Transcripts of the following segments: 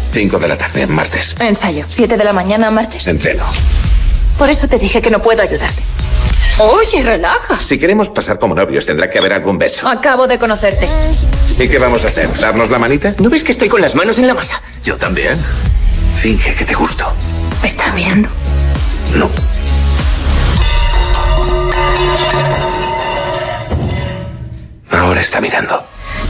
5 de la tarde, martes. Ensayo. 7 de la mañana, martes. Entreno. Por eso te dije que no puedo ayudarte. Oye, relaja. Si queremos pasar como novios, tendrá que haber algún beso. Acabo de conocerte. ¿Y qué vamos a hacer? ¿Darnos la manita? ¿No ves que estoy con las manos en la masa? Yo también. Finge que te gusto. ¿Me está mirando? No. Ahora está mirando.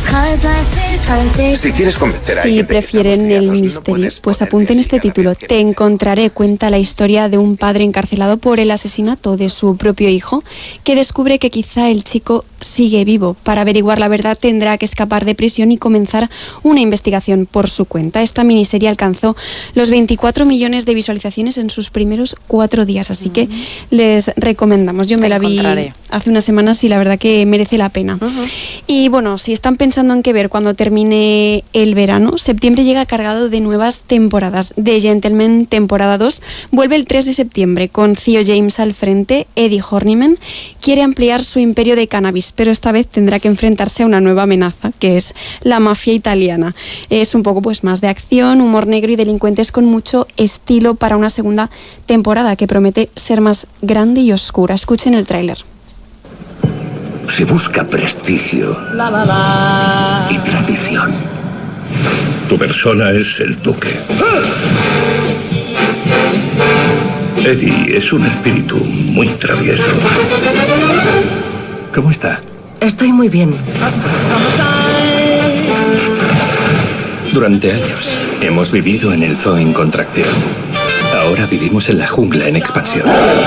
Si quieres convencer a alguien Si prefieren el misterio, pues apunten este título. Te encontraré cuenta la historia de un padre encarcelado por el asesinato de su propio hijo, que descubre que quizá el chico sigue vivo. Para averiguar la verdad tendrá que escapar de prisión y comenzar una investigación por su cuenta. Esta miniserie alcanzó los 24 millones de visualizaciones en sus primeros 4 días, así que les recomendamos. Yo me la vi hace unas semanas y la verdad que merece la pena. Y bueno, si están pensando en qué ver cuando termine el verano, septiembre llega cargado de nuevas temporadas. The Gentleman, temporada 2, vuelve el 3 de septiembre con Theo James al frente. Eddie Horniman quiere ampliar su imperio de cannabis, pero esta vez tendrá que enfrentarse a una nueva amenaza, que es la mafia italiana. Es un poco pues más de acción, humor negro y delincuentes con mucho estilo para una segunda temporada que promete ser más grande y oscura. Escuchen el tráiler. Se busca prestigio y tradición. Tu persona es el duque. Eddie es un espíritu muy travieso. ¿Cómo está? Estoy muy bien. Durante años hemos vivido en el zoo en contracción. Ahora vivimos en la jungla en expansión.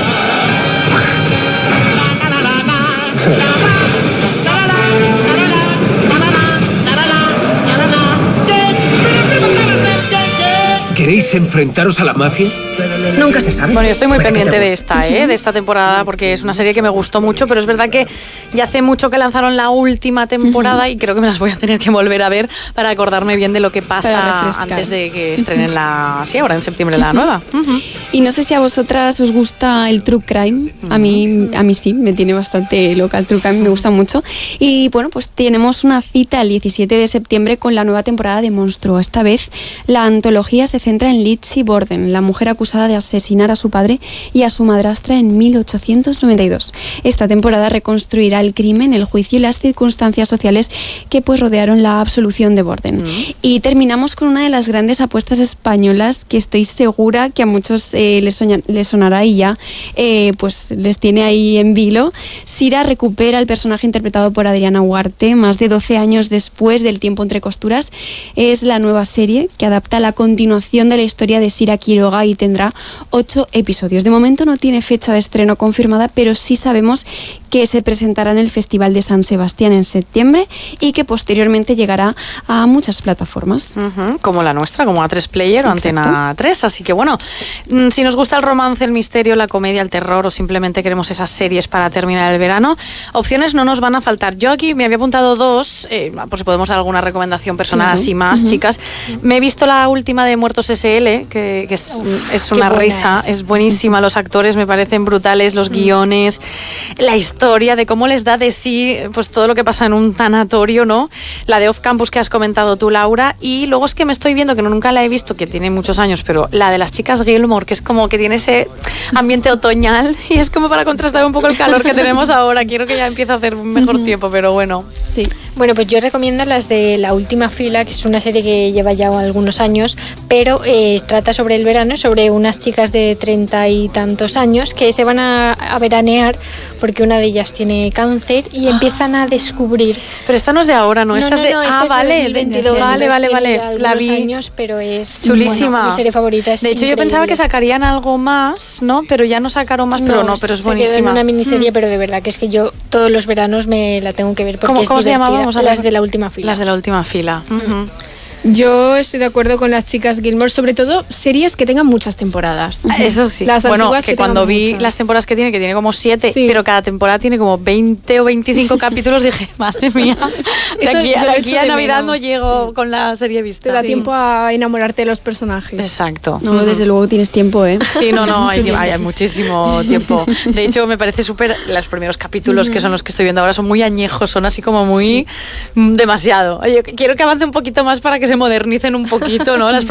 ¿Queréis enfrentaros a la mafia? Nunca se sabe. Bueno, yo estoy muy pendiente de esta temporada, porque es una serie que me gustó mucho, pero es verdad que ya hace mucho que lanzaron la última temporada y creo que me las voy a tener que volver a ver para acordarme bien de lo que pasa antes de que estrenen ahora en septiembre la nueva. Y no sé si a vosotras os gusta el true crime. A mí sí, me tiene bastante loca el true crime, me gusta mucho. Y bueno, pues tenemos una cita el 17 de septiembre con la nueva temporada de Monstruo. Esta vez la antología se centra en Lizzie Borden, la mujer acusada de asesinar a su padre y a su madrastra en 1892. Esta temporada reconstruirá el crimen, el juicio y las circunstancias sociales que pues rodearon la absolución de Borden. Y terminamos con una de las grandes apuestas españolas que estoy segura que a muchos les sonará y ya pues les tiene ahí en vilo. Sira recupera el personaje interpretado por Adriana Huarte más de 12 años después del Tiempo entre costuras. Es la nueva serie que adapta la continuación de la historia de Sira Quiroga y tendrá 8 episodios. De momento no tiene fecha de estreno confirmada, pero sí sabemos que se presentará en el Festival de San Sebastián en septiembre y que posteriormente llegará a muchas plataformas. Como la nuestra, como A3 Player o Antena 3. Así que bueno, si nos gusta el romance, el misterio, la comedia, el terror o simplemente queremos esas series para terminar el verano, opciones no nos van a faltar. Yo aquí me había apuntado 2, por si podemos dar alguna recomendación personal así más, chicas. Me he visto la última de Muertos S.L., que es una risa, es buenísima, los actores me parecen brutales, los guiones, la historia de cómo les da de sí pues todo lo que pasa en un tanatorio, ¿no? La de Off Campus que has comentado tú, Laura, y luego es que me estoy viendo, que nunca la he visto, que tiene muchos años, pero la de las chicas Gilmore, que es como que tiene ese ambiente otoñal y es como para contrastar un poco el calor que tenemos ahora. Quiero que ya empiece a hacer un mejor tiempo, pero bueno. Sí. Bueno, pues yo recomiendo las de La Última Fila, que es una serie que lleva ya algunos años, pero trata sobre el verano, sobre unas chicas de 30 y tantos años que se van a veranear porque una de ellas tiene cáncer y empiezan a descubrir. Pero esta no es de ahora, ¿no? Esta es de... esta vale, es de 2022. Vale. La vi. Años, pero es chulísima. Bueno, mi serie favorita. Es de hecho, increíble. yo pensaba que sacarían algo más, ¿no? Pero ya no sacaron más, pero pero es buenísima. Se quedó en una miniserie, pero de verdad que es que yo todos los veranos me la tengo que ver porque es ¿Cómo se llamaba? Las de La Última Fila. Las de La Última Fila. Yo estoy de acuerdo con las chicas Gilmore, sobre todo series que tengan muchas temporadas. Eso sí. Las antiguas que cuando vi muchas. Las temporadas que tiene como 7, pero cada temporada tiene como 20 o 25 capítulos, dije, madre mía, de aquí a Navidad no llego con la serie vista. Te da tiempo a enamorarte de los personajes. Exacto. No, desde luego tienes tiempo, ¿eh? Sí, hay muchísimo tiempo. De hecho, me parece súper, los primeros capítulos que son los que estoy viendo ahora son muy añejos, son así como muy demasiado. Oye, quiero que avance un poquito más para que se modernicen un poquito, ¿no? Las